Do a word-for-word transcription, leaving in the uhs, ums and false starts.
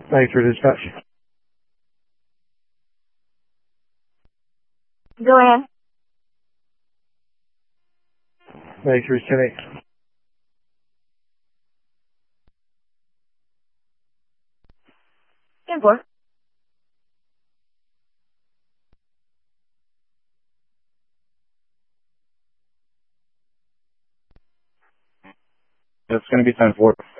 Thanks for dispatch. Go ahead. Thanks for ten. ten four. That's going to be ten four.